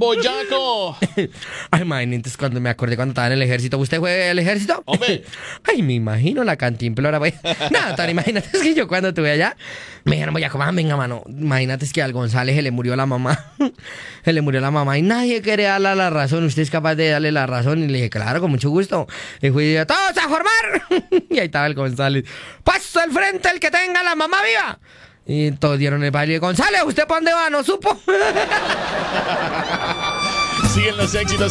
boyaco. Ay, imagínate cuando me acordé cuando estaba en el ejército. ¿Usted fue al ejército? Hombre. Ay, me imagino la cantimplora, güey. Nada, tan imagínate, es que yo cuando estuve allá, me dijeron, voy a comer, venga, mano. Imagínate, es que al González se le murió la mamá. Se le murió la mamá y nadie quiere darle la razón. ¿Usted es capaz de darle la razón? Y le dije, claro, con mucho gusto. Y fui yo, todos a formar. Y ahí estaba el González. Paso al frente el que tenga la mamá viva. Y todos dieron el baile. González, ¿usted para dónde va? ¿No supo? Siguen los éxitos.